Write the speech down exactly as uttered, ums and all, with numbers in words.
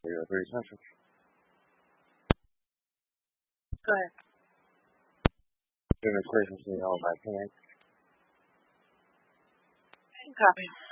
three oh three Central. Go ahead. Demonstration to all my parents. Copy.